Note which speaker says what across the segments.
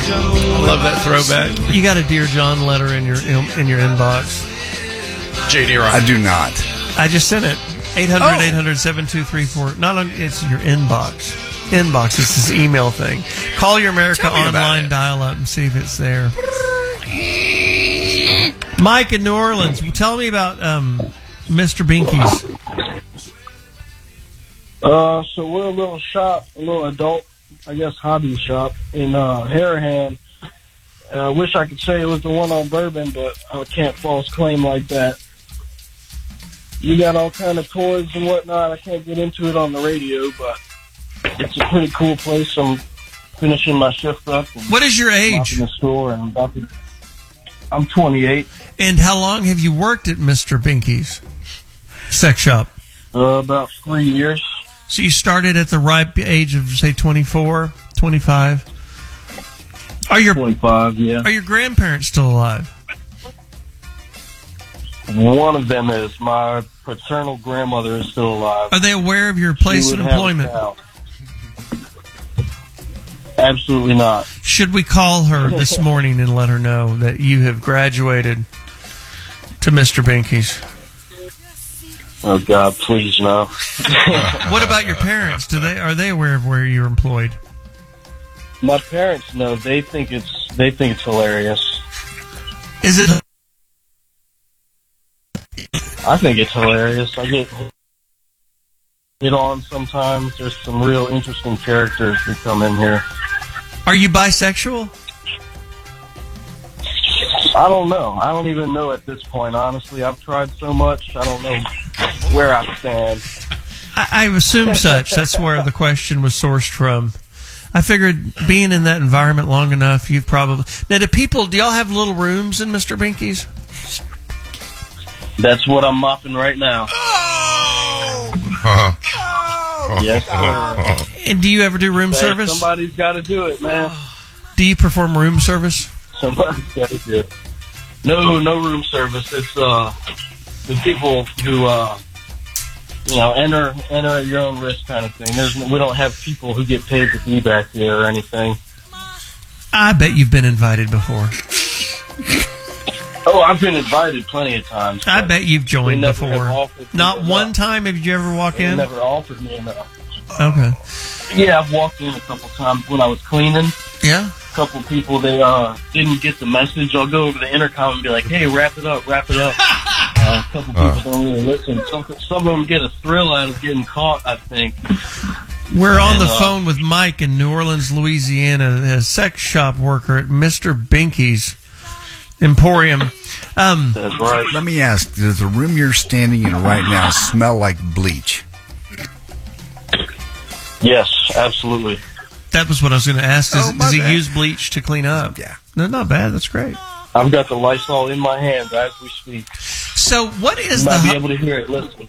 Speaker 1: I love that throwback.
Speaker 2: You got a Dear John letter in your inbox.
Speaker 1: JD Ryan.
Speaker 3: I do not.
Speaker 2: I just sent it. 800-800-7234. Not on. It's your inbox. Inbox. It's this email thing. Call your America Online dial-up and see if it's there. Mike in New Orleans, tell me about Mr. Binky's.
Speaker 4: So we're a little shop, a little adult, I guess, hobby shop in Harahan. I wish I could say it was the one on Bourbon, but I can't false claim like that. You got all kind of toys and whatnot. I can't get into it on the radio, but it's a pretty cool place. I'm finishing my shift up.
Speaker 2: What is your age?
Speaker 4: In the store and I'm 28.
Speaker 2: And how long have you worked at Mr. Binky's sex shop?
Speaker 4: About 3 years.
Speaker 2: So you started at the ripe age of, say, 24, 25?
Speaker 4: 25, yeah.
Speaker 2: Are your grandparents still alive?
Speaker 4: One of them is. My paternal grandmother is still alive.
Speaker 2: Are they aware of your place of employment?
Speaker 4: Absolutely not.
Speaker 2: Should we call her this morning and let her know that you have graduated to Mr. Binky's?
Speaker 4: Oh God, please no.
Speaker 2: What about your parents? Are they aware of where you're employed?
Speaker 4: My parents know. They think it's hilarious.
Speaker 2: Is it?
Speaker 4: I think it's hilarious. I get hit on sometimes. There's some real interesting characters that come in here.
Speaker 2: Are you bisexual?
Speaker 4: I don't know. I don't even know at this point, honestly. I've tried so much, I don't know where I stand.
Speaker 2: I assume such. That's where the question was sourced from. I figured being in that environment long enough, you've probably... Now, do y'all have little rooms in Mr. Binky's?
Speaker 4: That's what I'm mopping right now. Yes, sir.
Speaker 2: And do you ever do room service?
Speaker 4: Somebody's got to do it, man.
Speaker 2: Do you perform room service?
Speaker 4: Somebody's got to do it. No room service. It's the people who enter at your own risk kind of thing. We don't have people who get paid to be back there or anything.
Speaker 2: I bet you've been invited before.
Speaker 4: Oh, I've been invited plenty of times.
Speaker 2: I bet you've joined before. Not one time have you ever walked in?
Speaker 4: They never offered me enough.
Speaker 2: Okay.
Speaker 4: Yeah, I've walked in a couple times when I was cleaning.
Speaker 2: Yeah.
Speaker 4: A couple people, they didn't get the message. I'll go over the intercom and be like, hey, wrap it up. A couple people don't really listen. Some of them get a thrill out of getting caught, I think.
Speaker 2: We're on the phone with Mike in New Orleans, Louisiana, a sex shop worker at Mr. Binky's Emporium.
Speaker 4: That's right.
Speaker 3: Let me ask, does the room you're standing in right now smell like bleach?
Speaker 4: Yes, absolutely.
Speaker 2: That was what I was going to ask. Does he use bleach to clean up?
Speaker 3: Yeah.
Speaker 2: No, not bad. That's great.
Speaker 4: I've got the Lysol in my hand as we speak.
Speaker 2: So what is
Speaker 4: you might be able to hear it. Listen.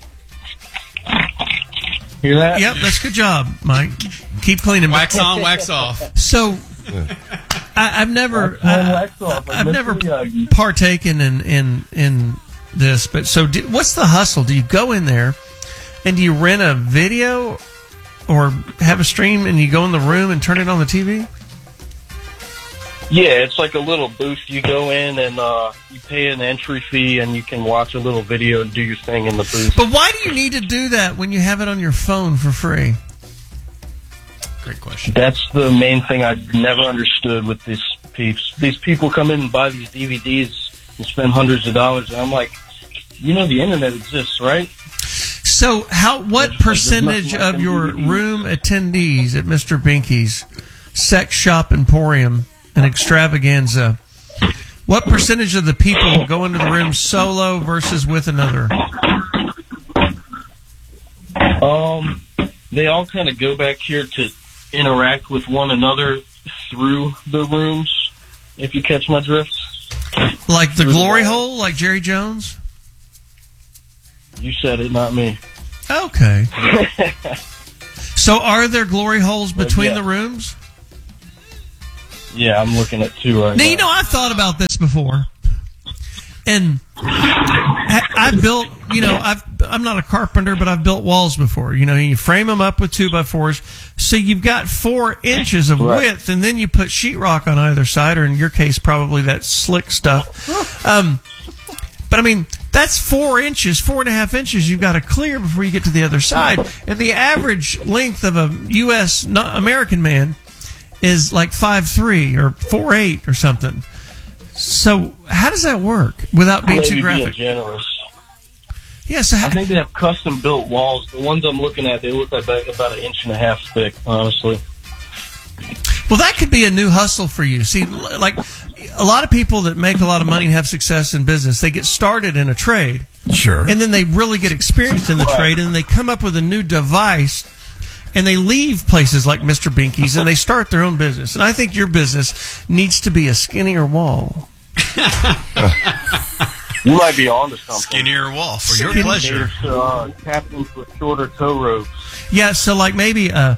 Speaker 4: Hear that?
Speaker 2: Yep, that's a good job, Mike. Keep cleaning.
Speaker 1: Wax on, wax off.
Speaker 2: So I've never partaken in this, but so what's the hustle? Do you go in there and do you rent a video or have a stream and you go in the room and turn it on the TV?
Speaker 4: Yeah, it's like a little booth. You go in and you pay an entry fee and you can watch a little video and do your thing in the booth.
Speaker 2: But why do you need to do that when you have it on your phone for free?
Speaker 1: Great question.
Speaker 4: That's the main thing I've never understood with these peeps. These people come in and buy these DVDs and spend hundreds of dollars, and I'm like, the internet exists, right?
Speaker 2: So what percentage of your room attendees at Mr. Binky's Sex Shop Emporium and Extravaganza, what percentage of the people go into the room solo versus with another?
Speaker 4: They all kind of go back here to interact with one another through the rooms, if you catch my drift.
Speaker 2: Like the glory hole, like Jerry Jones?
Speaker 4: You said it, not me.
Speaker 2: Okay. So are there glory holes between the rooms?
Speaker 4: Yeah, I'm looking at two right now.
Speaker 2: Now, I've thought about this before. And I built, I'm not a carpenter, but I've built walls before. You frame them up with 2x4s, so you've got 4 inches of width, and then you put sheetrock on either side, or in your case, probably that slick stuff. But I mean, that's 4.5 inches you've got to clear before you get to the other side. And the average length of a U.S. American man is like 5'3" or 4'8" or something. So how does that work without being too graphic?
Speaker 4: Being generous.
Speaker 2: Yeah, so
Speaker 4: I think they have custom built walls. The ones I'm looking at, they look like about 1.5 inches thick, honestly.
Speaker 2: Well, that could be a new hustle for you. See, like a lot of people that make a lot of money and have success in business, they get started in a trade.
Speaker 3: Sure.
Speaker 2: And then they really get experienced in the trade, and they come up with a new device, and they leave places like Mr. Binky's, and they start their own business. And I think your business needs to be a skinnier wall.
Speaker 4: You might be onto something.
Speaker 1: Skinnier wall for your pleasure.
Speaker 4: Captains with shorter tow ropes.
Speaker 2: Yeah, so like maybe a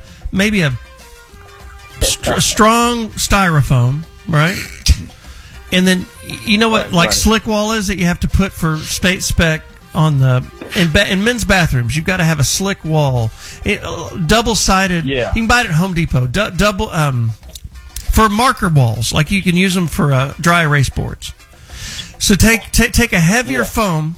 Speaker 2: strong styrofoam, right? And then you know what slick wall is that you have to put for state spec on in men's bathrooms. You've got to have a slick wall, double sided. Yeah. You can buy it at Home Depot. Double for marker walls, like you can use them for dry erase boards. So take a heavier foam,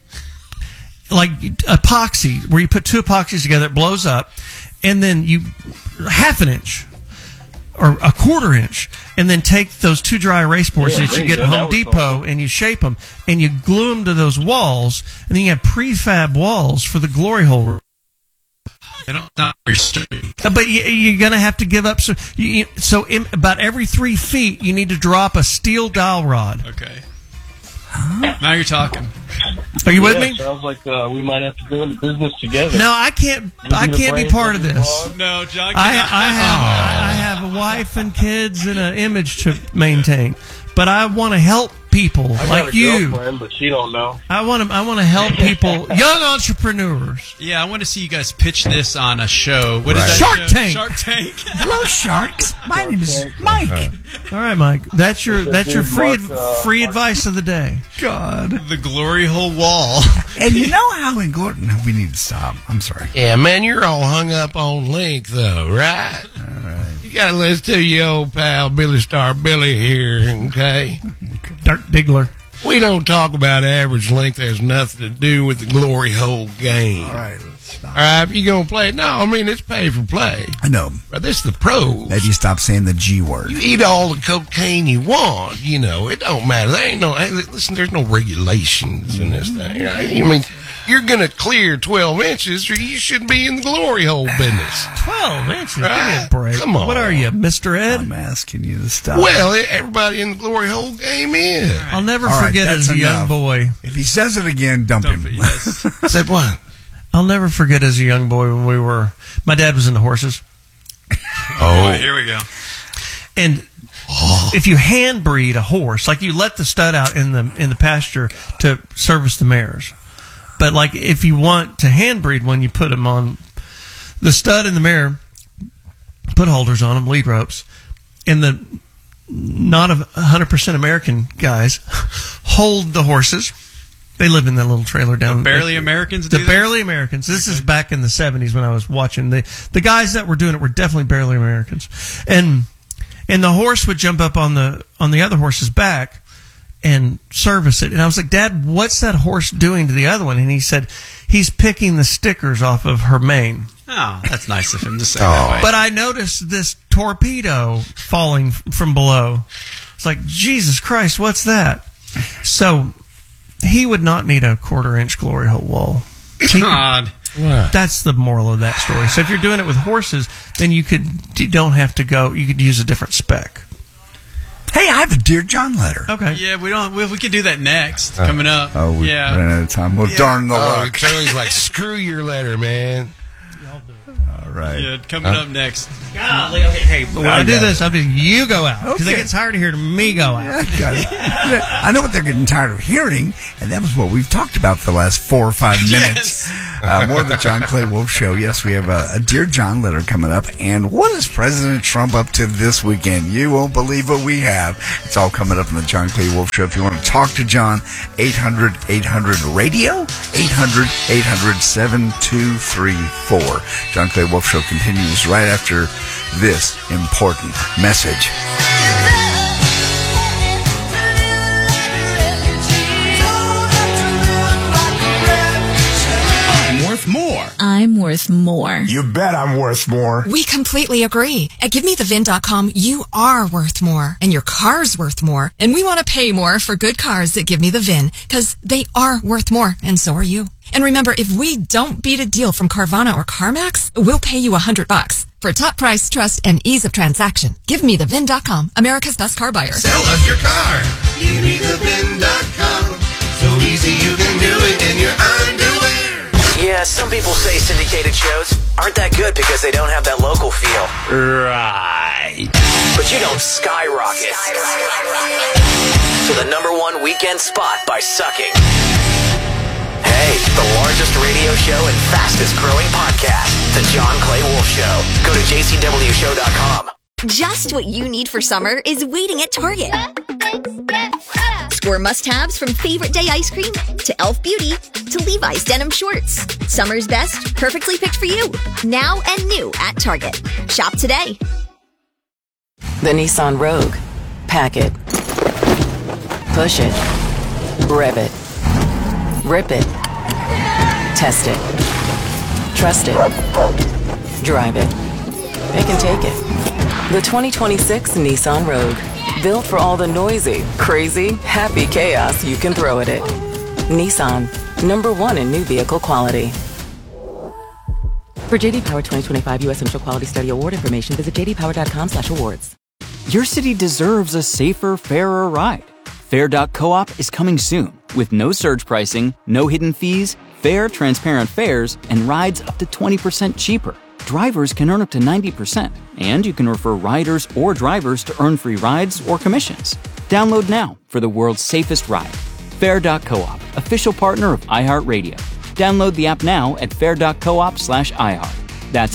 Speaker 2: like epoxy, where you put 2 epoxies together, it blows up, and then you 1/2 inch or 1/4 inch, and then take those 2 dry erase boards that you get at Home Depot, and you shape them, and you glue them to those walls, and then you have prefab walls for the glory hole.
Speaker 1: They don't not very straight.
Speaker 2: But you're going to have to give up. So about every 3 feet, you need to drop a steel dowel rod.
Speaker 1: Okay. Now you're talking.
Speaker 2: Are you with me?
Speaker 4: Sounds like we might have to go into business together.
Speaker 2: No, I can't be part of this.
Speaker 1: No, John.
Speaker 2: I have a wife and kids and an image to maintain, but I want to help people like you.
Speaker 4: But she don't know.
Speaker 2: I want to help people, young entrepreneurs.
Speaker 1: Yeah, I want to see you guys pitch this on a show. What is that?
Speaker 2: Shark
Speaker 1: show?
Speaker 2: Tank.
Speaker 1: Shark Tank.
Speaker 3: Hello, sharks. My name is Mike.
Speaker 2: All right, Mike. That's your free advice of the day.
Speaker 3: God.
Speaker 1: The glory hole wall.
Speaker 3: And you know how in Gordon... No, we need to stop. I'm sorry.
Speaker 5: Yeah, man, you're all hung up on length, though, right?
Speaker 3: All right.
Speaker 5: You got to listen to your old pal Billy Star Billy here, okay?
Speaker 2: Dirk Diggler.
Speaker 5: We don't talk about average length. There's nothing to do with the glory hole game.
Speaker 3: All right, let's stop.
Speaker 5: All right, if you going to play it, no, I mean, it's pay for play.
Speaker 3: I know.
Speaker 5: But this is the pros.
Speaker 3: Maybe you stop saying the G word.
Speaker 5: You eat all the cocaine you want, it don't matter. There ain't listen, there's no regulations in this thing. I mean, you're going to clear 12 inches, or you shouldn't be in the glory hole business.
Speaker 2: 12 inches?
Speaker 5: Right.
Speaker 2: Give me a break.
Speaker 5: Come on.
Speaker 2: What are you, Mr. Ed?
Speaker 3: I'm asking you to stop.
Speaker 5: Well, everybody in the glory hole game is.
Speaker 2: I'll never
Speaker 3: All right,
Speaker 2: forget
Speaker 3: that's
Speaker 2: as a young
Speaker 3: enough.
Speaker 2: boy.
Speaker 3: If he says it again, dump him.
Speaker 1: It, yes.
Speaker 5: Said what?
Speaker 2: I'll never forget as a young boy when my dad was into horses.
Speaker 1: Oh, here we go.
Speaker 2: And if you hand breed a horse, like you let the stud out in the pasture to service the mares, but like if you want to hand breed one, you put them on the stud and the mare, put holders on them, lead ropes, and the not 100% American guys hold the horses. They live in that little trailer down.
Speaker 1: Barely Americans.
Speaker 2: The Barely Americans. This is back in the 70s when I was watching. The guys that were doing it were definitely Barely Americans, and the horse would jump up on the other horse's back and service it. And I was like, Dad, what's that horse doing to the other one? And he said, he's picking the stickers off of her mane.
Speaker 1: Oh, that's nice of him to say that way.
Speaker 2: But I noticed this torpedo falling from below. It's like, Jesus Christ, what's that? So he would not need a 1/4 inch glory hole wall.
Speaker 1: God.
Speaker 2: That's the moral of that story. So if you're doing it with horses, then you could use a different spec.
Speaker 3: Hey, I have a Dear John letter.
Speaker 2: Okay.
Speaker 1: Yeah, we could do that next. Coming up.
Speaker 3: Oh, we ran out of time. Well, darn the luck.
Speaker 5: Charlie's like, screw your letter, man.
Speaker 3: All right.
Speaker 1: Yeah, coming up next.
Speaker 2: Golly, okay. Hey, when I do this, you go out. Because they get tired of hearing me go out.
Speaker 3: Yeah, got it. I know what they're getting tired of hearing, and that was what we've talked about for the last 4 or 5 minutes.
Speaker 1: Yes.
Speaker 3: More of the John Clay Wolf Show. Yes, we have a Dear John letter coming up. And what is President Trump up to this weekend? You won't believe what we have. It's all coming up in the John Clay Wolf Show. If you want to talk to John, 800-800-RADIO, 800-800-7234. John Clay Wolf Show continues right after this important message.
Speaker 6: More.
Speaker 7: I'm worth more.
Speaker 6: You bet I'm worth more.
Speaker 8: We completely agree. At GiveMeTheVIN.com, you are worth more, and your car's worth more. And we want to pay more for good cars that Give Me the VIN, because they are worth more, and so are you. And remember, if we don't beat a deal from Carvana or CarMax, we'll pay you $100. For top price, trust, and ease of transaction, GiveMeTheVIN.com, America's best car buyer.
Speaker 5: Sell us your car. GiveMeTheVIN.com. So easy you can do it in your underwear.
Speaker 9: Yeah, some people say syndicated shows aren't that good because they don't have that local feel. Right. But you don't skyrocket to the #1 weekend spot by sucking. Hey, the largest radio show and fastest growing podcast, The John Clay Wolf Show. Go to jcwshow.com.
Speaker 10: Just what you need for summer is waiting at Target. Score must-haves from Favorite Day ice cream to Elf Beauty to Levi's denim shorts. Summer's best, perfectly picked for you. Now and new at Target. Shop today.
Speaker 11: The Nissan Rogue. Pack it. Push it. Rev it. Rip it. Test it. Trust it. Drive it. It can take it. The 2026 Nissan Rogue. Built for all the noisy, crazy, happy chaos you can throw at it. Nissan, #1 in new vehicle quality. For J.D. Power 2025 U.S. Initial Quality Study Award information, visit jdpower.com/awards.
Speaker 12: Your city deserves a safer, fairer ride. Fair.coop is coming soon with no surge pricing, no hidden fees, fair, transparent fares, and rides up to 20% cheaper. Drivers can earn up to 90%, and you can refer riders or drivers to earn free rides or commissions. Download now for the world's safest ride. Fair.coop, official partner of iHeartRadio. Download the app now at fair.coop/iHeart. That's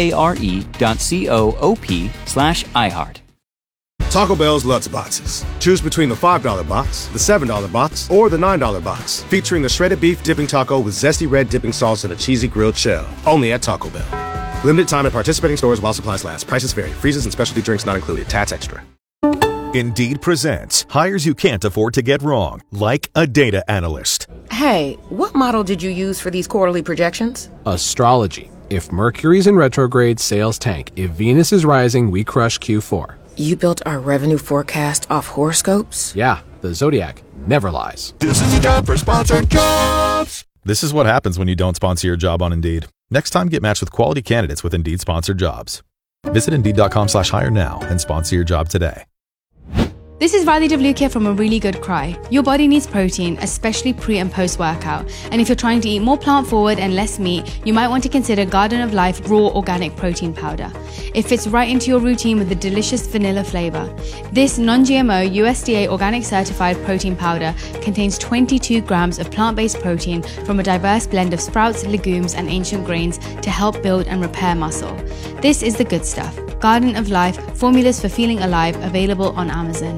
Speaker 12: FARE.coop/iHeart.
Speaker 13: Taco Bell's Lutz Boxes. Choose between the $5 box, the $7 box, or the $9 box, featuring the shredded beef dipping taco with zesty red dipping sauce and a cheesy grilled shell. Only at Taco Bell. Limited time at participating stores while supplies last. Prices vary. Freezes and specialty drinks not included. Tax extra.
Speaker 14: Indeed presents hires you can't afford to get wrong, like a data analyst.
Speaker 15: Hey, what model did you use for these quarterly projections?
Speaker 16: Astrology. If Mercury's in retrograde, sales tank. If Venus is rising, we crush Q4.
Speaker 15: You built our revenue forecast off horoscopes?
Speaker 16: Yeah, the Zodiac never lies.
Speaker 14: This is a job for sponsored jobs. This is what happens when you don't sponsor your job on Indeed. Next time, get matched with quality candidates with Indeed sponsored jobs. Visit Indeed.com/hire now and sponsor your job today.
Speaker 17: This is Radhi Devlukia from A Really Good Cry. Your body needs protein, especially pre and post workout. And if you're trying to eat more plant forward and less meat, you might want to consider Garden of Life Raw Organic Protein Powder. It fits right into your routine with a delicious vanilla flavor. This non-GMO USDA organic certified protein powder contains 22 grams of plant-based protein from a diverse blend of sprouts, legumes, and ancient grains to help build and repair muscle. This is the good stuff. Garden of Life, formulas for feeling alive, available on Amazon.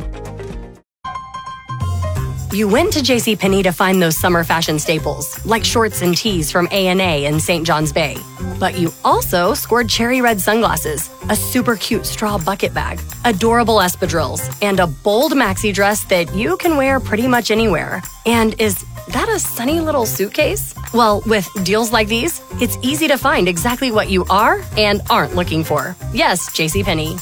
Speaker 18: You went to JCPenney to find those summer fashion staples, like shorts and tees from A&A in St. John's Bay. But you also scored cherry red sunglasses, a super cute straw bucket bag, adorable espadrilles, and a bold maxi dress that you can wear pretty much anywhere. And is that a sunny little suitcase? Well, with deals like these, it's easy to find exactly what you are and aren't looking for. Yes, JCPenney.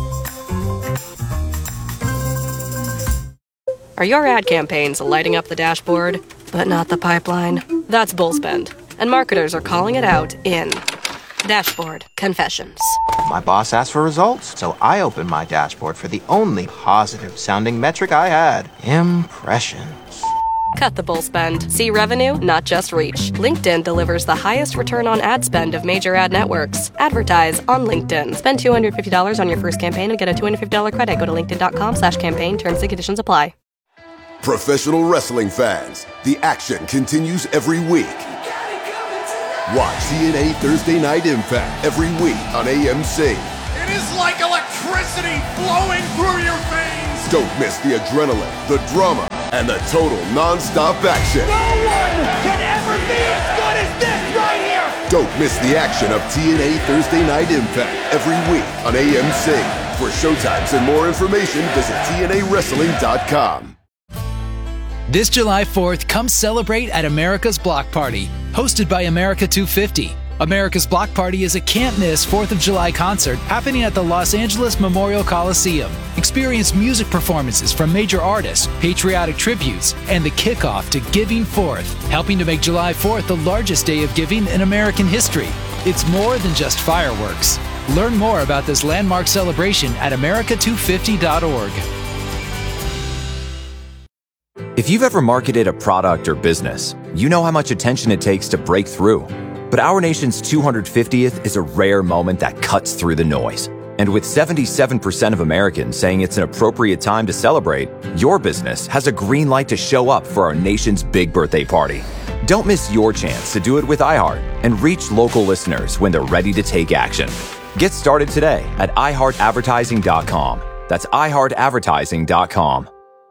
Speaker 19: Are your ad campaigns lighting up the dashboard, but not the pipeline? That's bullspend, and marketers are calling it out in Dashboard Confessions.
Speaker 20: My boss asked for results, so I opened my dashboard for the only positive-sounding metric I had: impressions.
Speaker 19: Cut the bullspend. See revenue, not just reach. LinkedIn delivers the highest return on ad spend of major ad networks. Advertise on LinkedIn. Spend $250 on your first campaign and get a $250 credit. Go to linkedin.com/campaign. Terms and conditions apply.
Speaker 21: Professional wrestling fans, the action continues every week.
Speaker 7: Watch TNA Thursday Night Impact every week on AMC.
Speaker 6: It is like electricity flowing through your veins.
Speaker 7: Don't miss the adrenaline, the drama, and the total non-stop action.
Speaker 6: No one can ever be as good as this right here.
Speaker 7: Don't miss the action of TNA Thursday Night Impact every week on AMC. For showtimes and more information, visit TNAWrestling.com.
Speaker 21: This July 4th, come celebrate at America's Block Party, hosted by America 250. America's Block Party is a can't-miss 4th of July concert happening at the Los Angeles Memorial Coliseum. Experience music performances from major artists, patriotic tributes, and the kickoff to Giving Forth, helping to make July 4th the largest day of giving in American history. It's more than just fireworks. Learn more about this landmark celebration at america250.org.
Speaker 22: If you've ever marketed a product or business, you know how much attention it takes to break through. But our nation's 250th is a rare moment that cuts through the noise. And with 77% of Americans saying it's an appropriate time to celebrate, your business has a green light to show up for our nation's big birthday party. Don't miss your chance to do it with iHeart and reach local listeners when they're ready to take action. Get started today at iHeartAdvertising.com. That's iHeartAdvertising.com.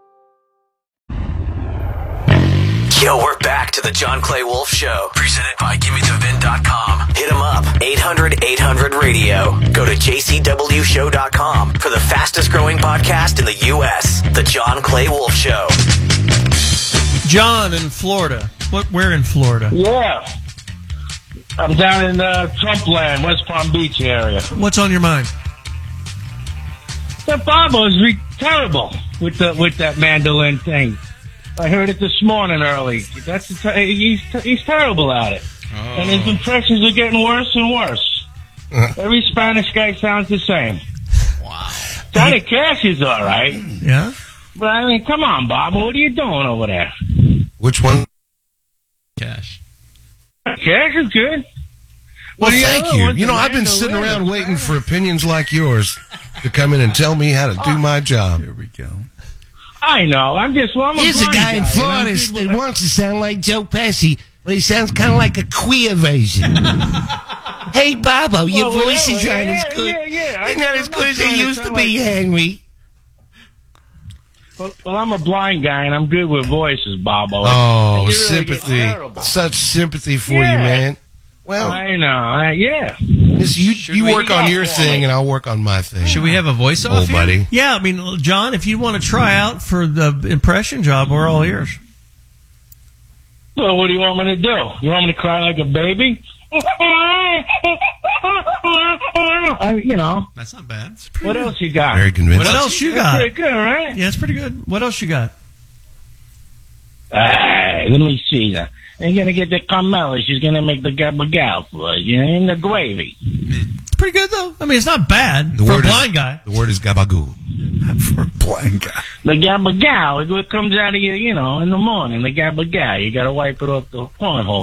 Speaker 9: Yo, we're back to the John Clay Wolf Show, presented by GimmeTheVin.com. Hit them up, 800-800-RADIO. Go to JCWShow.com for the fastest growing podcast in the U.S., the John Clay Wolf Show.
Speaker 2: John in Florida. Where in Florida?
Speaker 23: Yeah. I'm down in Trump land, West Palm Beach area.
Speaker 2: What's on your mind?
Speaker 23: That Bobo's terrible with that mandolin thing. I heard it this morning early. He's terrible at it. Oh. And his impressions are getting worse and worse. Every Spanish guy sounds the same.
Speaker 5: Wow.
Speaker 23: Johnny Cash is all right.
Speaker 2: Yeah?
Speaker 23: But, I mean, come on, Bobo. What are you doing over there?
Speaker 5: Which one?
Speaker 1: Cash.
Speaker 23: Cash is good.
Speaker 5: Well, thank you. You know, I've been sitting around waiting for opinions like yours to come in and tell me how to do my job.
Speaker 3: Here we go.
Speaker 23: I know.
Speaker 5: Here's a guy in Florida that wants to sound like Joe Pesci, but he sounds kind of like a queer version. Hey, Bobo, your voice is not as good. It's not as good as it used to be, Henry.
Speaker 23: Well, I'm a blind guy, and I'm good with voices, Bobo.
Speaker 5: Oh,
Speaker 23: really
Speaker 5: sympathy. Such sympathy for you, man. Well,
Speaker 23: I know. Yeah.
Speaker 5: You work on your thing, and I'll work on my thing.
Speaker 1: Should we have a voice off
Speaker 5: here? Buddy.
Speaker 2: Yeah, I mean, John, if you want to try out for the impression job, we're all ears.
Speaker 23: So what do you want me to do? You want me to cry like a baby?
Speaker 1: That's not bad.
Speaker 23: What else you got?
Speaker 5: Very convincing.
Speaker 2: What else you got?
Speaker 23: That's pretty good, right?
Speaker 2: Yeah, it's pretty good. What else you got?
Speaker 23: Let me see. You're going to get the Carmela. She's going to make the gabagal for you, and the gravy.
Speaker 2: It's pretty good, though. I mean, it's not bad for a blind guy.
Speaker 5: The word is gabagoo.
Speaker 3: For a blind guy.
Speaker 23: The gabagal is what comes out of you, in the morning. The gabagal. You got to wipe it off the cornhole,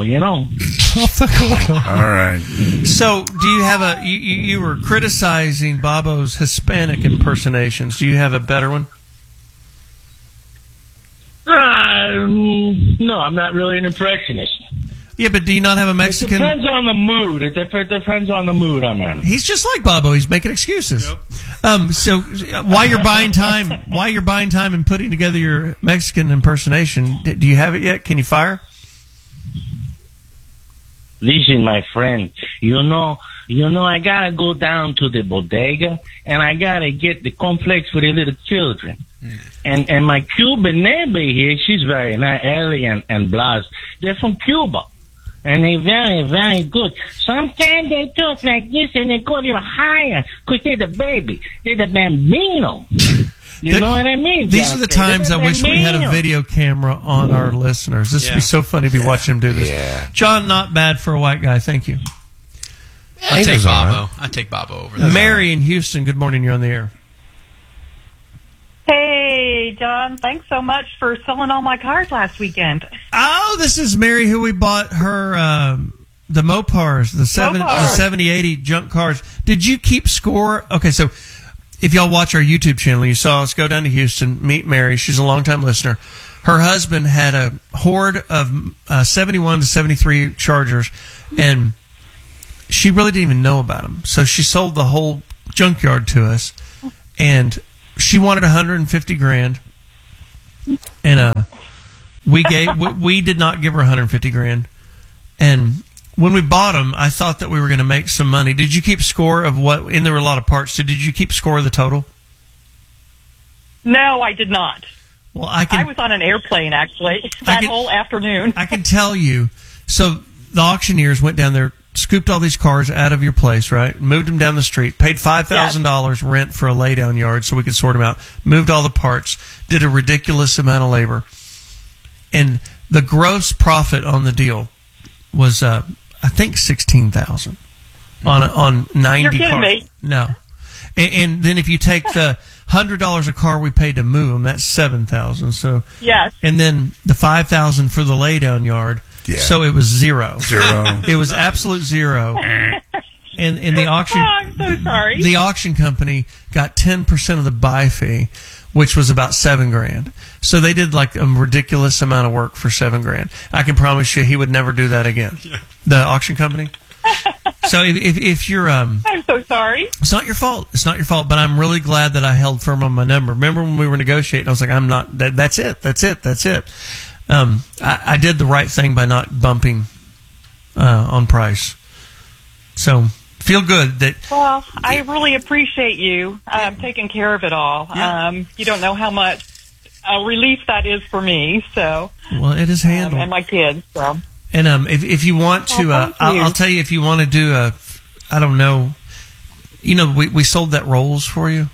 Speaker 3: All right.
Speaker 2: So, do you have you were criticizing Bobo's Hispanic impersonations. Do you have a better one?
Speaker 23: No, I'm not really an impressionist.
Speaker 2: Yeah, but do you not have a Mexican?
Speaker 23: It depends on the mood. It depends on the mood I'm in.
Speaker 2: He's just like Bobo. He's making excuses. Yep. So while you're buying time and putting together your Mexican impersonation, do you have it yet? Can you fire?
Speaker 23: Listen, my friend, I gotta go down to the bodega and I gotta get the cornflakes for the little children. And my Cuban neighbor here, she's very nice, Ellie and Blas. They're from Cuba. And they're very, very good. Sometimes they talk like this and they go a little higher because they're the baby. They're the bambino. You know what I mean?
Speaker 2: These are the times I wish we had a video camera on our listeners. This would be so funny to be watching them do this.
Speaker 5: Yeah.
Speaker 2: John, not bad for a white guy. Thank you.
Speaker 1: I'll take Bobo. I'll take Bobo over there.
Speaker 2: Mary in Houston, good morning. You're on the air.
Speaker 24: Hey, John. Thanks so much for selling all my cars last weekend.
Speaker 2: Oh, this is Mary who we bought her the Mopars, the 70, 80 junk cars. Did you keep score? Okay, so if y'all watch our YouTube channel, you saw us go down to Houston, meet Mary. She's a longtime listener. Her husband had a horde of 71 to 73 Chargers, and she really didn't even know about them. So she sold the whole junkyard to us, and she wanted $150,000, and we did not give her $150,000. And when we bought them, I thought that we were going to make some money. Did you keep score of what? And there were a lot of parts. So did you keep score of the total?
Speaker 24: No, I did not.
Speaker 2: Well, I
Speaker 24: was on an airplane actually that whole afternoon.
Speaker 2: I can tell you. So the auctioneers went down there, scooped all these cars out of your place, right? Moved them down the street, paid $5,000 rent for a laydown yard so we could sort them out. Moved all the parts, did a ridiculous amount of labor, and the gross profit on the deal was I think $16,000 on 90
Speaker 24: You're kidding
Speaker 2: cars.
Speaker 24: me.
Speaker 2: No, and then if you take the $100 a car we paid to move them, that's $7,000. So
Speaker 24: yes,
Speaker 2: and then the $5,000 for the laydown yard.
Speaker 3: Yeah.
Speaker 2: So it was zero.
Speaker 3: Zero.
Speaker 2: It was absolute zero. And the auction.
Speaker 24: Oh, I'm so sorry.
Speaker 2: The auction company got 10% of the buy fee, which was about $7,000. So they did like a ridiculous amount of work for $7,000. I can promise you, he would never do that again. Yeah. The auction company. So if you're,
Speaker 24: I'm so sorry.
Speaker 2: It's not your fault. It's not your fault. But I'm really glad that I held firm on my number. Remember when we were negotiating? I was like, I'm not. That's it. That's it. That's it. I did the right thing by not bumping on price. So feel good that.
Speaker 24: Well, I really appreciate you taking care of it all.
Speaker 2: Yeah.
Speaker 24: You don't know how much relief that is for me. So.
Speaker 2: Well, it is handled.
Speaker 24: And my kids. So.
Speaker 2: And if you want to, I'll tell you, if you want to do I don't know, we sold that Rolls for you.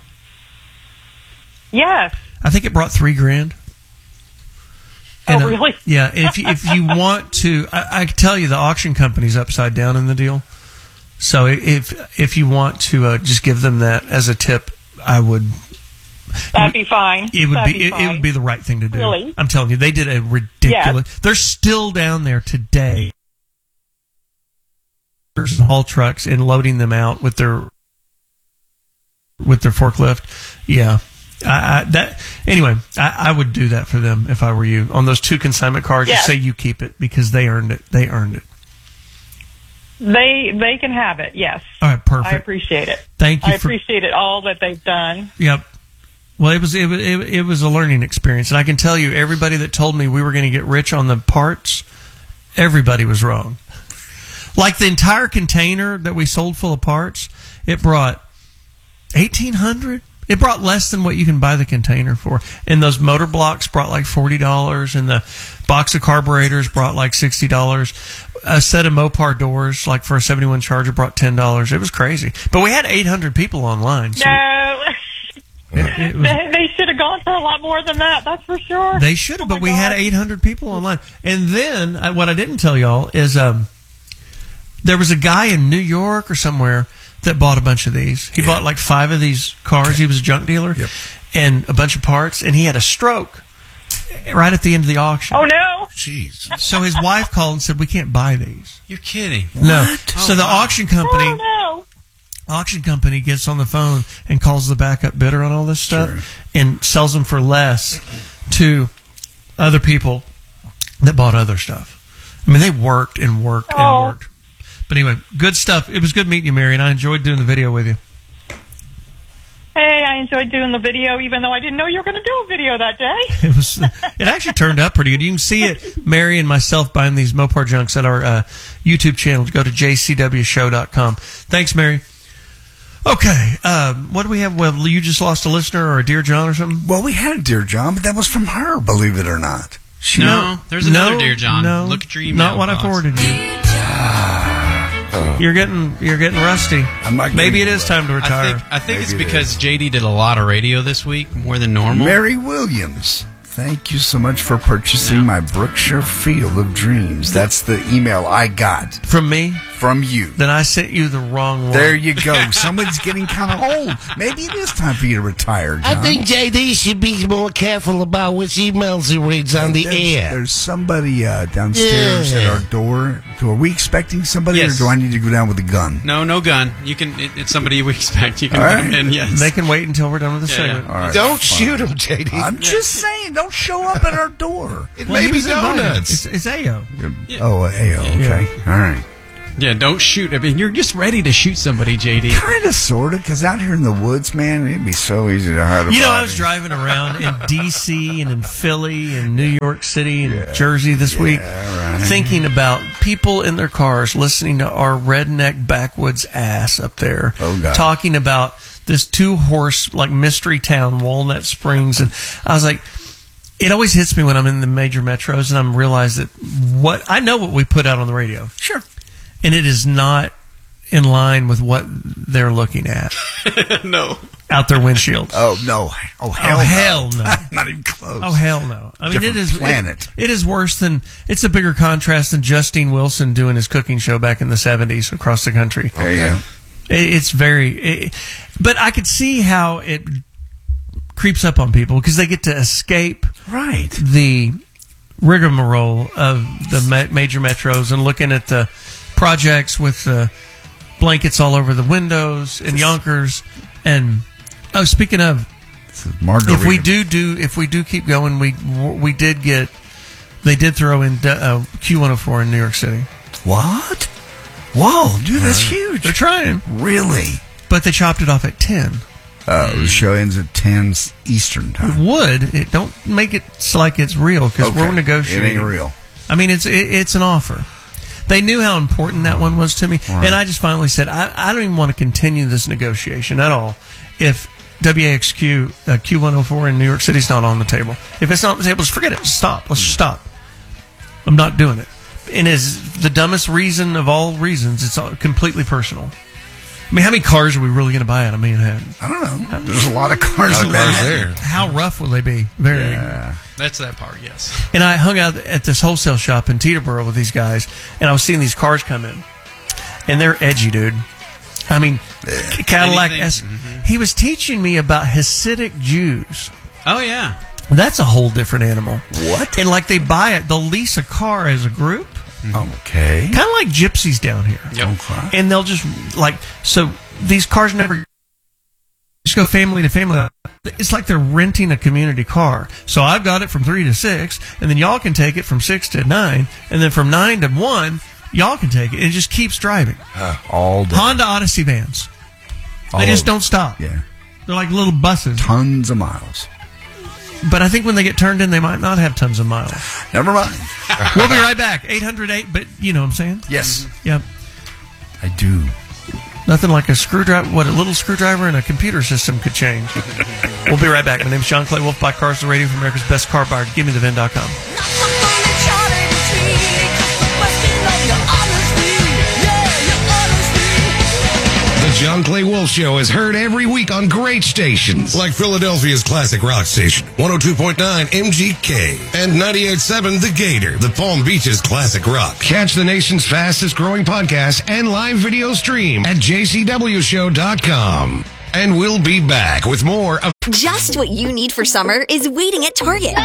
Speaker 24: Yes.
Speaker 2: I think it brought $3,000.
Speaker 24: Oh, really?
Speaker 2: Yeah. If you want to, I can tell you the auction company's upside down in the deal. So if you want to just give them that as a tip, I would.
Speaker 24: That'd be fine.
Speaker 2: It would be the right thing to do.
Speaker 24: Really?
Speaker 2: I'm telling you, they did a ridiculous. Yes. They're still down there today. There's haul trucks and loading them out with their forklift. Yeah. I would do that for them if I were you. On those 2 consignment cars, just say you keep it because they earned it. They earned it.
Speaker 24: They can have it. Yes.
Speaker 2: All right. Perfect.
Speaker 24: I appreciate it.
Speaker 2: Thank you.
Speaker 24: I appreciate it all that they've done.
Speaker 2: Yep. Well, it was a learning experience, and I can tell you, everybody that told me we were going to get rich on the parts, everybody was wrong. Like the entire container that we sold full of parts, it brought $1,800. It brought less than what you can buy the container for. And those motor blocks brought like $40, and the box of carburetors brought like $60. A set of Mopar doors, like for a 71 Charger, brought $10. It was crazy. But we had 800 people online. So
Speaker 24: no. They should have gone for a lot more than that. That's for sure.
Speaker 2: They should have, but we had 800 people online. And then what I didn't tell y'all is there was a guy in New York or somewhere that bought a bunch of these. He bought like 5 of these cars. He was a junk dealer. Yep. And a bunch of parts, and he had a stroke right at the end of the auction.
Speaker 24: Oh, no.
Speaker 5: Jeez.
Speaker 2: So his wife called and said, we can't buy these.
Speaker 1: You're kidding.
Speaker 2: No. So the auction company...
Speaker 24: Oh, no.
Speaker 2: Auction company gets on the phone and calls the backup bidder on all this stuff and sells them for less to other people that bought other stuff. I mean, they worked and worked and worked. But anyway, good stuff. It was good meeting you, Mary, and I enjoyed doing the video with you.
Speaker 24: Hey, I enjoyed doing the video, even though I didn't know you were going to do a video that day.
Speaker 2: It actually turned out pretty good. You can see it, Mary and myself buying these Mopar junks at our YouTube channel. Go to jcwshow.com. Thanks, Mary. Okay, what do we have? Well, you just lost a listener or a Dear John or something?
Speaker 3: Well, we had a Dear John, but that was from her, believe it or not.
Speaker 1: There's another Dear John.
Speaker 2: No,
Speaker 1: look at your email.
Speaker 2: Not what I forwarded you. You're getting rusty. Maybe it is time to retire.
Speaker 1: I think it's because JD did a lot of radio this week, more than normal.
Speaker 3: Mary Williams. Thank you so much for purchasing my Brookshire Field of Dreams. That's the email I got.
Speaker 2: From me?
Speaker 3: from you.
Speaker 2: Then I sent you the wrong one.
Speaker 3: There you go. Somebody's getting kind of old. Maybe it is time for you to retire, John.
Speaker 5: I think JD should be more careful about which emails he reads on the air.
Speaker 3: There's somebody downstairs at our door. Are we expecting somebody,
Speaker 1: Yes.
Speaker 3: or do I need to go down with a gun?
Speaker 1: No gun. You can. It's somebody we expect. You can
Speaker 3: All
Speaker 1: come
Speaker 3: right.
Speaker 1: in. Yes.
Speaker 2: They can wait until we're done with the
Speaker 1: Yeah,
Speaker 2: segment.
Speaker 1: yeah.
Speaker 3: All right,
Speaker 5: Don't
Speaker 3: fine.
Speaker 5: shoot him, JD.
Speaker 3: I'm just saying, don't show up at our door.
Speaker 5: It may be donuts.
Speaker 2: It's AO.
Speaker 3: Oh, AO. Okay. All right.
Speaker 1: Yeah. Don't shoot. I mean, you're just ready to shoot somebody, JD.
Speaker 3: Kind of, sort of, because out here in the woods, man, it'd be so easy to hide a
Speaker 2: You know, I
Speaker 3: body.
Speaker 2: was driving around in D.C. and in Philly and New York City and Jersey this week, thinking about people in their cars listening to our redneck backwoods ass up there, talking about this 2-horse like mystery town, Walnut Springs, and I was like, it always hits me when I'm in the major metros and I'm realized that I know what we put out on the radio,
Speaker 3: sure,
Speaker 2: and it is not in line with what they're looking at.
Speaker 1: No.
Speaker 2: Out their windshields.
Speaker 3: Oh, no. Oh,
Speaker 2: hell no.
Speaker 3: Not even close.
Speaker 2: Oh, hell no. I mean,
Speaker 3: Different
Speaker 2: it is
Speaker 3: planet.
Speaker 2: It is worse than, it's a bigger contrast than Justine Wilson doing his cooking show back in the 70s across the country.
Speaker 3: There you go.
Speaker 2: It's very, but I could see how it creeps up on people because they get to escape the rigmarole of the major metros and looking at the projects with the blankets all over the windows in Yonkers. And speaking of, if we do keep going, they did throw in Q104 in New York City.
Speaker 3: What? Whoa, dude, that's huge.
Speaker 2: They're trying.
Speaker 3: Really?
Speaker 2: But they chopped it off at 10.
Speaker 3: The show ends at 10 Eastern time.
Speaker 2: It would. It don't make it like it's real because we're negotiating.
Speaker 3: It ain't real.
Speaker 2: I mean, it's an offer. They knew how important that one was to me, and I just finally said, I don't even want to continue this negotiation at all if WAXQ Q104 in New York City is not on the table. If it's not on the table, just forget it. Stop. Let's just stop. I'm not doing it. And is the dumbest reason of all reasons. It's all completely personal. I mean, how many cars are we really going to buy out of Manhattan?
Speaker 3: I don't know. There's a lot of cars in Manhattan.
Speaker 2: How rough will they be? Very.
Speaker 3: Yeah.
Speaker 1: That's that part, yes.
Speaker 2: And I hung out at this wholesale shop in Teterboro with these guys, and I was seeing these cars come in. And they're edgy, dude. I mean, Cadillac S. He was teaching me about Hasidic Jews.
Speaker 1: Oh, yeah.
Speaker 2: That's a whole different animal.
Speaker 3: What?
Speaker 2: And like they buy it, they'll lease a car as a group.
Speaker 3: Okay.
Speaker 2: Kind of like gypsies down here.
Speaker 1: Yep.
Speaker 3: Okay.
Speaker 2: And they'll just, so these cars never just go family to family. It's like they're renting a community car. So I've got it from 3 to 6, and then y'all can take it from 6 to 9, and then from 9 to 1, y'all can take it. It just keeps driving.
Speaker 3: All day.
Speaker 2: Honda Odyssey vans. They just don't stop.
Speaker 3: Yeah.
Speaker 2: They're like little buses.
Speaker 3: Tons of miles.
Speaker 2: But I think when they get turned in, they might not have tons of miles.
Speaker 3: Never mind.
Speaker 2: We'll be right back. 808, but you know what I'm saying?
Speaker 3: Yes.
Speaker 2: Yep.
Speaker 3: I do.
Speaker 2: Nothing like a screwdriver, what a little screwdriver and a computer system could change. We'll be right back. My name is John Clay Wolf, Buy Cars the Radio for America's Best Car Buyer. GiveMeTheVin.com.
Speaker 5: The John Clay Wolf Show is heard every week on great stations
Speaker 4: like Philadelphia's classic rock station, 102.9 MGK, and 98.7 The Gator, the Palm Beach's classic rock.
Speaker 5: Catch the nation's fastest growing podcast and live video stream at jcwshow.com. And we'll be back with more of
Speaker 8: Just what you need for summer is waiting at Target.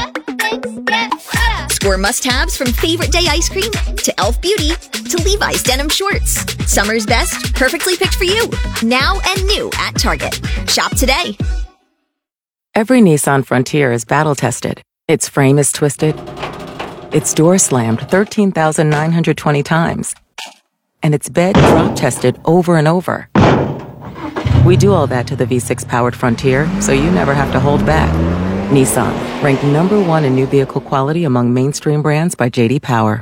Speaker 8: Score must-haves from Favorite Day ice cream to Elf Beauty to Levi's denim shorts. Summer's best, perfectly picked for you. Now and new at Target. Shop today.
Speaker 10: Every Nissan Frontier is battle-tested. Its frame is twisted. Its door slammed 13,920 times. And its bed drop-tested over and over. We do all that to the V6-powered Frontier, so you never have to hold back. Nissan, ranked #1 in new vehicle quality among mainstream brands by J.D. Power.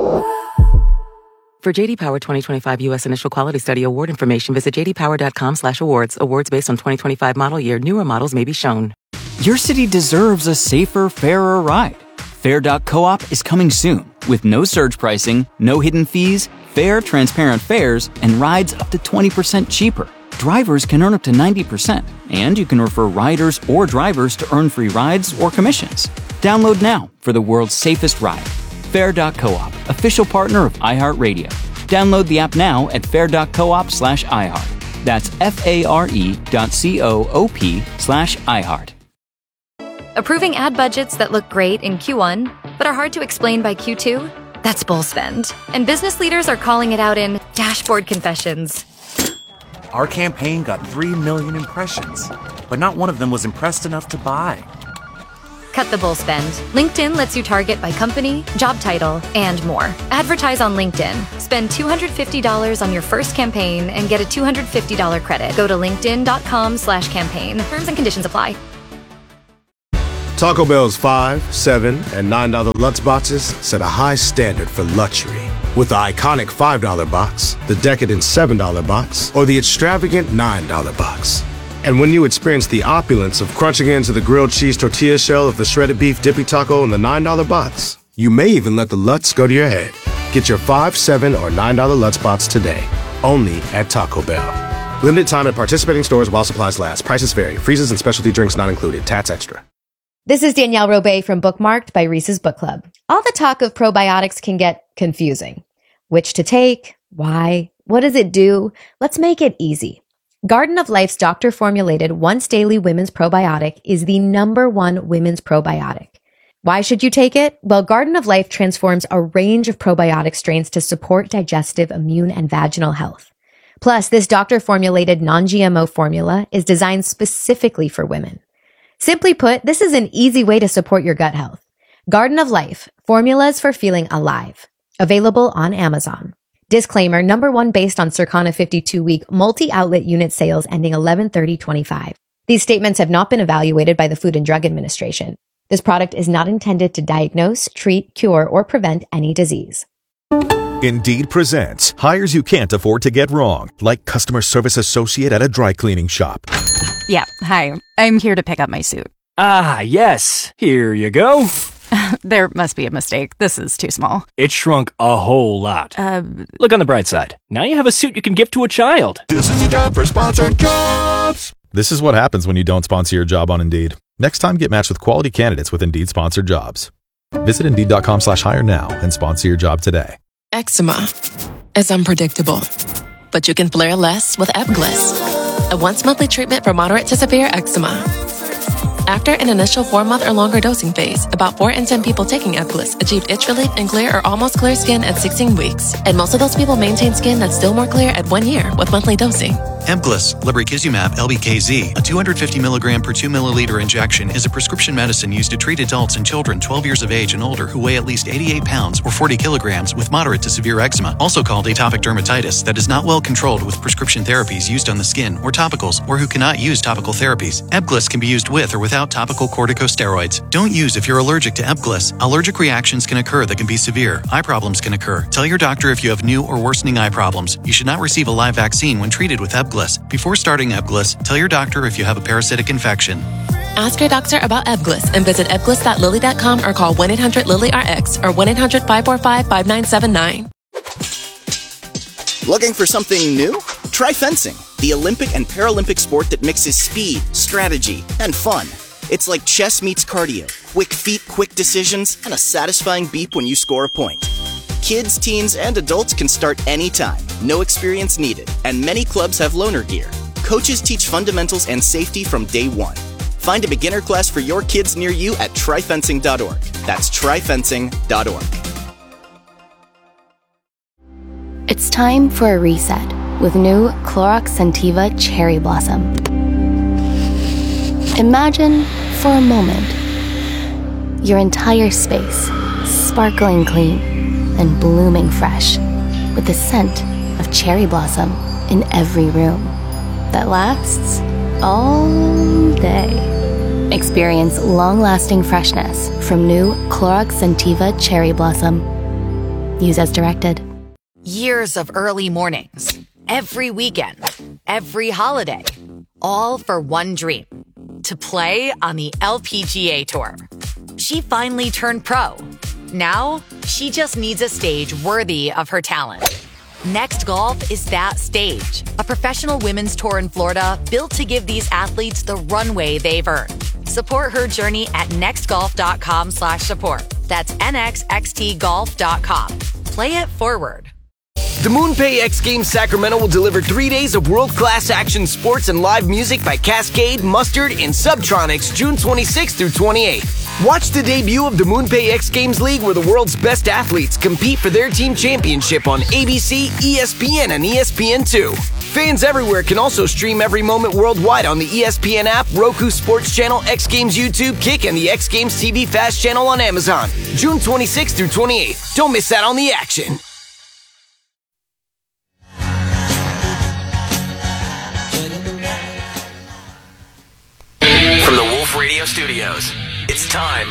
Speaker 10: For J.D. Power 2025 U.S. Initial Quality Study award information, visit jdpower.com/awards. Awards based on 2025 model year. Newer models may be shown.
Speaker 12: Your city deserves a safer, fairer ride. Fair.coop is coming soon with no surge pricing, no hidden fees, fair, transparent fares, and rides up to 20% cheaper. Drivers can earn up to 90%, and you can refer riders or drivers to earn free rides or commissions. Download now for the world's safest ride. Fair.coop, official partner of iHeartRadio. Download the app now at fair.coop/iHeart. That's FARE.coop/iHeart.
Speaker 11: Approving ad budgets that look great in Q1, but are hard to explain by Q2? That's bull spend. And business leaders are calling it out in dashboard confessions.
Speaker 13: Our campaign got 3 million impressions, but not one of them was impressed enough to buy.
Speaker 11: Cut the bull spend. LinkedIn lets you target by company, job title, and more. Advertise on LinkedIn. Spend $250 on your first campaign and get a $250 credit. Go to linkedin.com/campaign. Terms and conditions apply.
Speaker 15: Taco Bell's $5, $7, and $9 Lutz boxes set a high standard for luxury. With the iconic $5 box, the decadent $7 box, or the extravagant $9 box. And when you experience the opulence of crunching into the grilled cheese tortilla shell of the shredded beef dippy taco in the $9 box, you may even let the Lutz go to your head. Get your $5, $7, or $9 Lutz box today, only at Taco Bell. Limited time at participating stores while supplies last. Prices vary. Freezes and specialty drinks not included. Tats extra.
Speaker 16: This is Danielle Robay from Bookmarked by Reese's Book Club. All the talk of probiotics can get confusing. Which to take? Why? What does it do? Let's make it easy. Garden of Life's doctor-formulated once-daily women's probiotic is the #1 women's probiotic. Why should you take it? Well, Garden of Life transforms a range of probiotic strains to support digestive, immune, and vaginal health. Plus, this doctor-formulated non-GMO formula is designed specifically for women. Simply put, this is an easy way to support your gut health. Garden of Life, formulas for feeling alive. Available on Amazon. Disclaimer, #1 based on Circana 52-week multi-outlet unit sales ending 11/30/25. These statements have not been evaluated by the Food and Drug Administration. This product is not intended to diagnose, treat, cure, or prevent any disease.
Speaker 25: Indeed presents hires you can't afford to get wrong, like customer service associate at a dry cleaning shop.
Speaker 26: Yeah, hi. I'm here to pick up my suit.
Speaker 27: Ah, yes. Here you go.
Speaker 26: There must be a mistake. This is too small.
Speaker 27: It shrunk a whole lot. Look on the bright side. Now you have a suit you can gift to a child.
Speaker 14: This is your job for sponsored jobs. This is what happens when you don't sponsor your job on Indeed. Next time, get matched with quality candidates with Indeed sponsored jobs. Visit Indeed.com/hire now and sponsor your job today.
Speaker 28: Eczema is unpredictable, but you can flare less with Ebglyss, a once-monthly treatment for moderate to severe eczema. After an initial 4-month or longer dosing phase, about 4 in 10 people taking Ebglyss achieved itch relief and clear or almost clear skin at 16 weeks. And most of those people maintain skin that's still more clear at 1 year with monthly dosing.
Speaker 29: Ebglyss, lebrikizumab LBKZ, a 250 milligram per 2 milliliter injection, is a prescription medicine used to treat adults and children 12 years of age and older who weigh at least 88 pounds or 40 kilograms with moderate to severe eczema, also called atopic dermatitis, that is not well controlled with prescription therapies used on the skin or topicals, or who cannot use topical therapies. Ebglyss can be used with or without topical corticosteroids. Don't use if you're allergic to Ebglyss. Allergic reactions can occur that can be severe. Eye problems can occur. Tell your doctor if you have new or worsening eye problems. You should not receive a live vaccine when treated with Ebglyss. Before starting Ebglyss, tell your doctor if you have a parasitic infection.
Speaker 28: Ask your doctor about Ebglyss and visit ebglyss.lilly.com or call 1-800-LILY-RX or 1-800-545-5979.
Speaker 30: Looking for something new? Try fencing, the Olympic and Paralympic sport that mixes speed, strategy, and fun. It's like chess meets cardio, quick feet, quick decisions, and a satisfying beep when you score a point. Kids, teens, and adults can start anytime, no experience needed, and many clubs have loaner gear. Coaches teach fundamentals and safety from day one. Find a beginner class for your kids near you at tryfencing.org. That's tryfencing.org.
Speaker 31: It's time for a reset with new Clorox Scentiva Cherry Blossom. Imagine, for a moment, your entire space sparkling clean and blooming fresh with the scent of cherry blossom in every room that lasts all day. Experience long-lasting freshness from new Clorox Scentiva Cherry Blossom. Use as directed.
Speaker 32: Years of early mornings, every weekend, every holiday, all for one dream, to play on the LPGA Tour. She finally turned pro. Now, she just needs a stage worthy of her talent. Next Golf is that stage, a professional women's tour in Florida built to give these athletes the runway they've earned. Support her journey at nextgolf.com/support. That's nxxtgolf.com. Play it forward.
Speaker 1: The MoonPay X Games Sacramento will deliver 3 days of world-class action sports and live music by Cascade, Mustard, and Subtronics June 26th through 28th. Watch the debut of the MoonPay X Games League, where the world's best athletes compete for their team championship on ABC, ESPN, and ESPN2. Fans everywhere can also stream every moment worldwide on the ESPN app, Roku Sports Channel, X Games YouTube, Kick, and the X Games TV Fast channel on Amazon. June 26th through 28th. Don't miss out on the action.
Speaker 6: From the Wolf Radio Studios, it's time